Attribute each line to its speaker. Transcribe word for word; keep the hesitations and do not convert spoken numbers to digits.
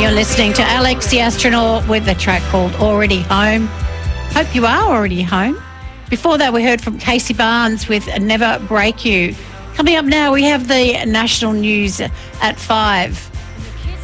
Speaker 1: You're listening to Alex the Astronaut with a track called Already Home. Hope you are already home. Before that, we heard from Casey Barnes with Never Break You. Coming up now, we have the national news at five.